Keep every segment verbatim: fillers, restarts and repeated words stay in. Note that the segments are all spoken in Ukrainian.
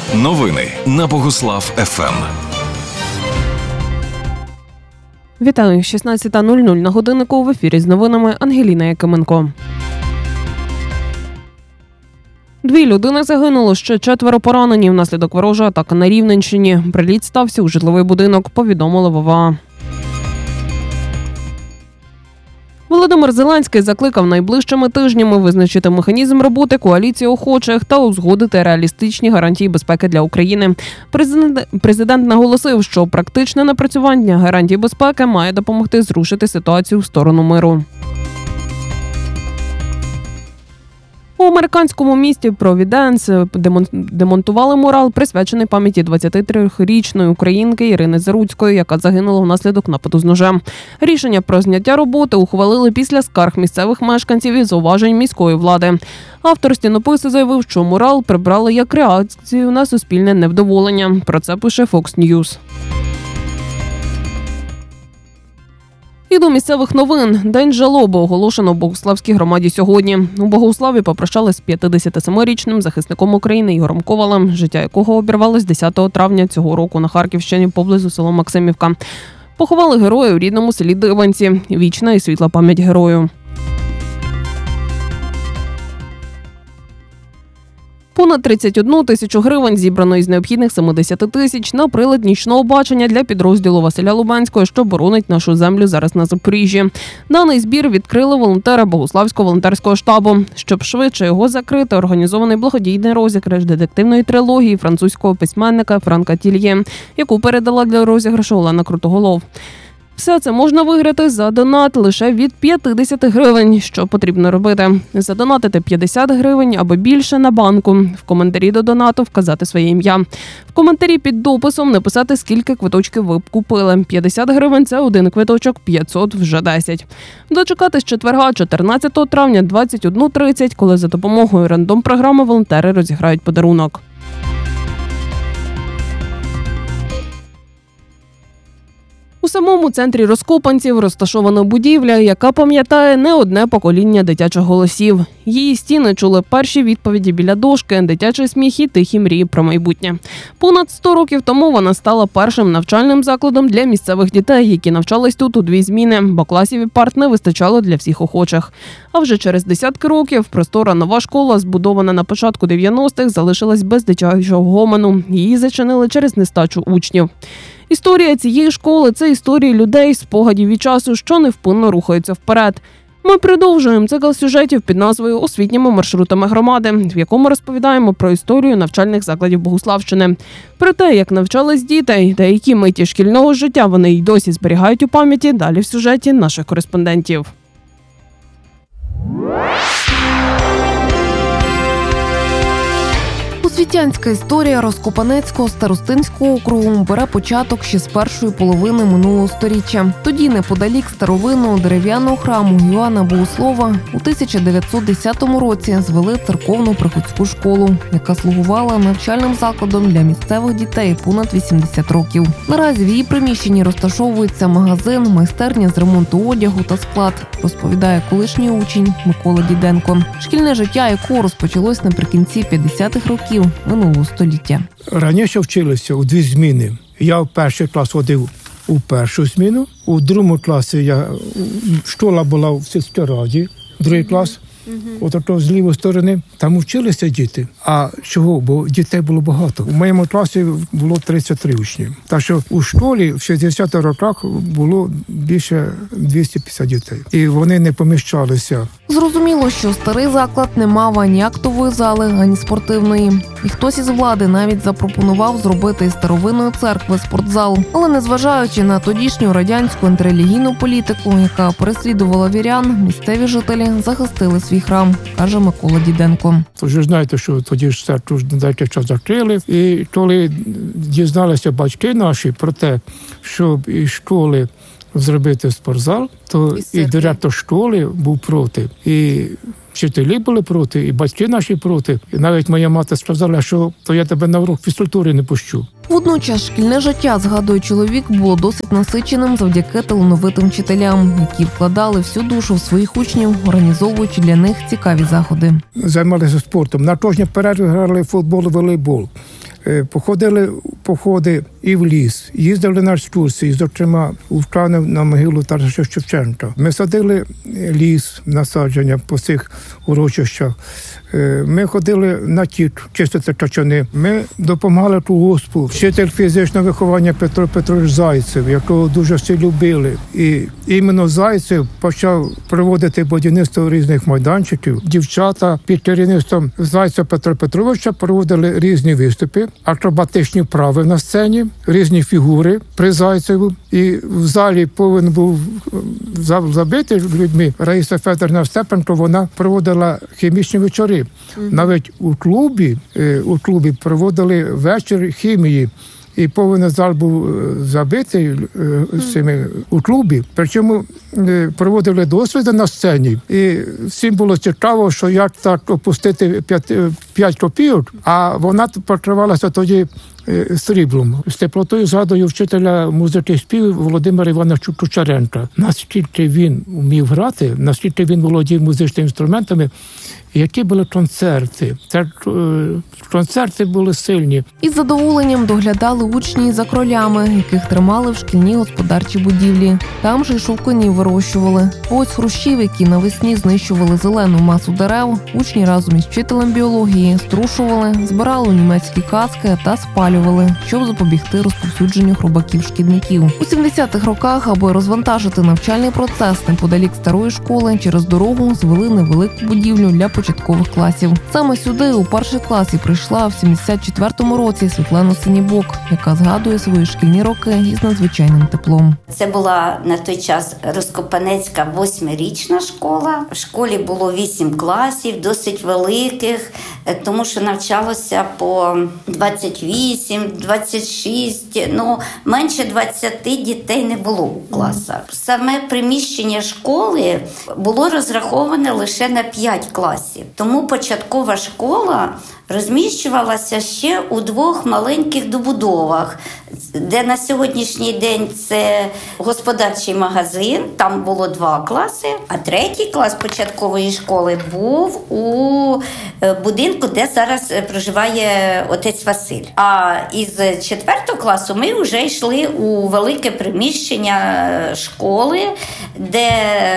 Новини на Богуслав еф ем. Вітаю, шістнадцята нуль нуль на годиннику, в ефірі з новинами Ангеліна Якименко. Дві людини загинуло, ще четверо поранені внаслідок ворожої атаки на Рівненщині. Приліт стався у житловий будинок, повідомили в ОВА. Володимир Зеленський закликав найближчими тижнями визначити механізм роботи коаліції охочих та узгодити реалістичні гарантії безпеки для України. Президент, президент наголосив, що практичне напрацювання гарантій безпеки має допомогти зрушити ситуацію в сторону миру. У американському місті Провіденс демонтували мурал, присвячений пам'яті двадцятитрирічної українки Ірини Заруцької, яка загинула внаслідок нападу з ножем. Рішення про зняття роботи ухвалили після скарг місцевих мешканців і зауважень міської влади. Автор стінопису заявив, що мурал прибрали як реакцію на суспільне невдоволення. Про це пише Fox News. І до місцевих новин. День жалоби оголошено в Богуславській громаді сьогодні. У Богуславі попрощались з п'ятдесятисемирічним захисником України Ігорем Ковалем, життя якого обірвалось десятого травня цього року на Харківщині поблизу села Максимівка. Поховали героя у рідному селі Диванці. Вічна і світла пам'ять герою. Понад тридцять одну тисячу гривень зібрано із необхідних семидесяти тисяч на прилад нічного бачення для підрозділу Василя Лубенського, що боронить нашу землю зараз на Запоріжжі. Даний збір відкрили волонтери Богуславського волонтерського штабу. Щоб швидше його закрити, організований благодійний розіграш детективної трилогії французького письменника Франка Тільє, яку передала для розіграшу Олена Крутоголов. Все це можна виграти за донат лише від п'ятдесят гривень. Що потрібно робити? Задонатити п'ятдесят гривень або більше на банку. В коментарі до донату вказати своє ім'я. В коментарі під дописом написати, скільки квиточків ви б купили. п'ятдесят гривень – це один квиточок, п'ятсот – вже десять. Дочекатись четверга, чотирнадцятого травня, двадцять одна тридцять, коли за допомогою рандом-програми волонтери розіграють подарунок. У самому центрі Роскопанців розташована будівля, яка пам'ятає не одне покоління дитячих голосів. Її стіни чули перші відповіді біля дошки, дитячий сміх і тихі мрії про майбутнє. Понад сто років тому вона стала першим навчальним закладом для місцевих дітей, які навчались тут у дві зміни, бо класів і парт не вистачало для всіх охочих. А вже через десятки років простора нова школа, збудована на початку дев'яностих, залишилась без дитячого гомону. Її зачинили через нестачу учнів. Історія цієї школи – це історії людей, спогадів і часу, що невпинно рухаються вперед. Ми продовжуємо цикл сюжетів під назвою «Освітніми маршрутами громади», в якому розповідаємо про історію навчальних закладів Богуславщини. Про те, як навчались діти та які миті шкільного життя вони й досі зберігають у пам'яті, далі в сюжеті наших кореспондентів. Освітянська історія Роскопанецького старостинського округу бере початок ще з першої половини минулого сторіччя. Тоді неподалік старовинного дерев'яного храму Іоанна Богослова у тисяча дев'ятсот десятому році звели церковно-приходську школу, яка слугувала навчальним закладом для місцевих дітей понад вісімдесят років. Наразі в її приміщенні розташовується магазин, майстерня з ремонту одягу та склад, розповідає колишній учень Микола Діденко, шкільне життя якого розпочалось наприкінці п'ятдесятих років минулого століття. Раніше вчилися у дві зміни. Я в перший клас ходив у першу зміну, у другому класі я школа була в сільській раді, другий клас. От ото з лівої сторони, там вчилися діти. А чого? Бо дітей було багато. У моєму класі було тридцять три учні. Так що у школі в шістдесятих роках було більше двісті п'ятдесят дітей. І вони не поміщалися. Зрозуміло, що старий заклад не мав ані актової зали, ані спортивної. І хтось із влади навіть запропонував зробити із старовинної церкви спортзал. Але незважаючи на тодішню радянську антирелігійну політику, яка переслідувала вірян, місцеві жителі захистили свій храм, каже Микола Діденко. Тож ви знаєте, що тоді ж церкву на деякий час закрили. І коли дізналися батьки наші про те, щоб із школи зробити спортзал, то і директор школи був проти, і вчителі були проти, і батьки наші проти. І навіть моя мати сказала, що то я тебе на урок фізкультури не пущу. Водночас шкільне життя, згадує чоловік, було досить насиченим завдяки талановитим вчителям, які вкладали всю душу в своїх учнів, організовуючи для них цікаві заходи. Займалися спортом. На кожній перерві грали в футбол, волейбол. Е, Походили в походи і в ліс, їздили на екскурсії, зокрема, у Вкани на могилу Тараса Шевченка. Ми садили ліс, насадження по цих урочищах. Е, Ми ходили на тіт, чистити качани. Ми допомагали колгоспу. Вчитель фізичного виховання Петро Петрович Зайцев, якого дуже всі любили. І іменно Зайцев почав проводити будівництво різних майданчиків. Дівчата під керівництвом Зайцева Петра Петровича проводили різні виступи, акробатичні вправи на сцені, різні фігури при Зайцеву. І в залі повинен був зал забитий людьми. Раїса Федорівна Степенко, вона проводила хімічні вечори. Mm-hmm. Навіть у клубі, у клубі проводили вечір хімії. І повинен зал був забитий з цими у клубі. Причому проводили досліди на сцені. І всім було цікаво, що як так опустити п'ять копійок, а вона покривалася тоді сріблом. З теплотою згадую вчителя музики співів Володимира Івановича Кучеренка. Наскільки він вмів грати, наскільки він володів музичними інструментами, які були концерти. Це концерти були сильні. Із задоволенням доглядали учні за кролями, яких тримали в шкільній господарчій будівлі. Там же й шовкунів вирощували. Ось хрущів, які навесні знищували зелену масу дерев, учні разом із вчителем біології струшували, збирали німецькі каски та спалювали, щоб запобігти розповсюдженню хробаків-шкідників. У сімдесятих роках, аби розвантажити навчальний процес неподалік старої школи, через дорогу звели невелику будівлю для початкових класів. Саме сюди у перший клас і прийшла в сімдесят четвертому році Світлана Синібок, яка згадує свої шкільні роки із надзвичайним теплом. Це була на той час Роскопанецька восьмирічна школа. В школі було вісім класів, досить великих, тому що навчалося по двадцять вісім, двадцять шість, ну менше двадцяти дітей не було у класах. Саме приміщення школи було розраховане лише на п'ять класів. Тому початкова школа розміщувалася ще у двох маленьких добудовах, де на сьогоднішній день це господарчий магазин, там було два класи, а третій клас початкової школи був у будинку, де зараз проживає отець Василь. А із четвертого класу ми вже йшли у велике приміщення школи, де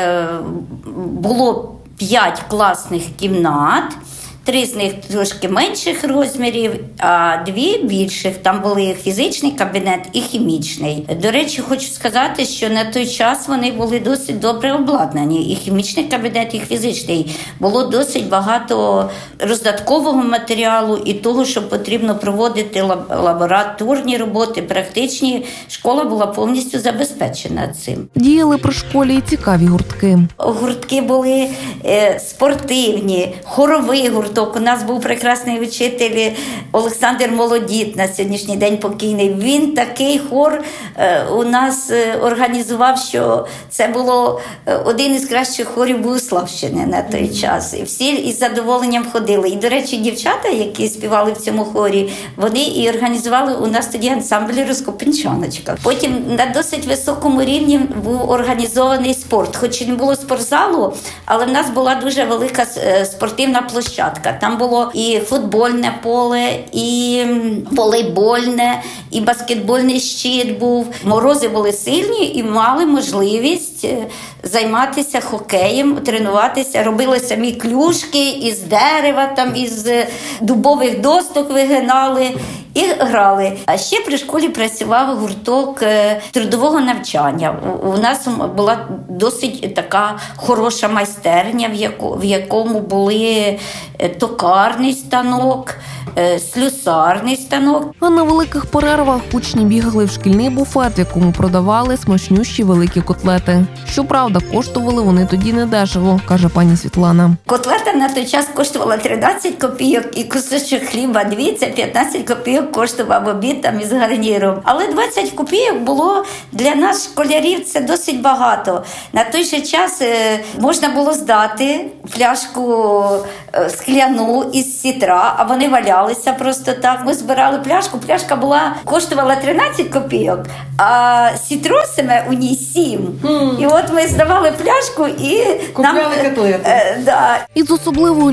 було п'ять класних кімнат, три з них трошки менших розмірів, а дві більших. Там були фізичний кабінет і хімічний. До речі, хочу сказати, що на той час вони були досить добре обладнані. І хімічний кабінет, і фізичний. Було досить багато роздаткового матеріалу і того, що потрібно проводити лабораторні роботи, практичні. Школа була повністю забезпечена цим. Діяли при школі і цікаві гуртки. Гуртки були е, спортивні, хоровий гурток. У нас був прекрасний вчитель Олександр Молодіт, на сьогоднішній день покійний. Він такий хор е, у нас е, організував, що це було один із кращих хорів Богуславщини на той час. І всі із задоволенням ходили. І, до речі, дівчата, які співали в цьому хорі, вони і організували у нас тоді ансамбль «Розкопенчаночка». Потім на досить високому рівні був організований спорт. Хоч і не було спортзалу, але в нас була дуже велика спортивна площадка. Там було і футбольне поле, і волейбольне, і баскетбольний щит був. Морози були сильні і мали можливість займатися хокеєм, тренуватися. Робили самі клюшки із дерева, там із дубових досток вигинали і грали. А ще при школі працював гурток трудового навчання. У нас була досить така хороша майстерня, в якому були токарний станок, слюсарний станок. А на великих перервах учні бігали в шкільний буфет, в якому продавали смачнющі великі котлети. Щоправда, коштували вони тоді недешево, каже пані Світлана. Котлета на той час коштувала тринадцять копійок і кусочок хліба дві, це п'ятнадцять копійок коштував обід там із гарніром. Але двадцять копійок було для нас, школярів, це досить багато. На той же час можна було здати пляшку скляну із сітра, а вони валялися просто так. Ми збирали пляшку, пляшка була, коштувала тринадцять копійок, а сітро саме у ній сім. Mm. І от ми здавали пляшку і купляли нам... котлети. Е, да. Із особливою